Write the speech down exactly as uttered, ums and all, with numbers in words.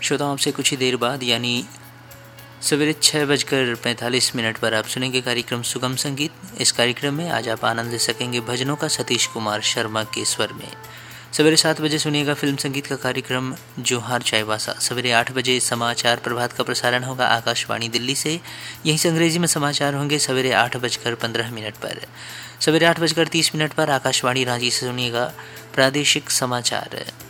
श्रोताओं, आपसे कुछ ही देर बाद यानी सवेरे छः बजकर पैंतालीस मिनट पर आप सुनेंगे कार्यक्रम सुगम संगीत। इस कार्यक्रम में आज आप आनंद ले सकेंगे भजनों का सतीश कुमार शर्मा के स्वर में। सवेरे सात बजे सुनिएगा फिल्म संगीत का कार्यक्रम जोहार चाईबासा। सवेरे आठ बजे समाचार प्रभात का प्रसारण होगा आकाशवाणी दिल्ली से। यहीं से अंग्रेजी में समाचार होंगे सवेरे आठ बजकर पंद्रह मिनट पर। सवेरे आठ बजकर तीस मिनट पर आकाशवाणी रांची से सुनिएगा प्रादेशिक समाचार।